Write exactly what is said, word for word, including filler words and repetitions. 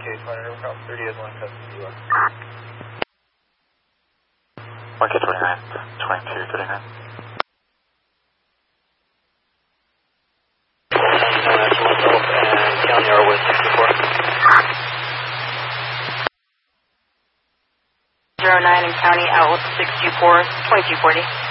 K twenty, River thirty is one custom U S. one K twenty-nine, twenty-two thirty-nine. And County R with sixty-four. zero nine and County out with six two four, twenty-two forty.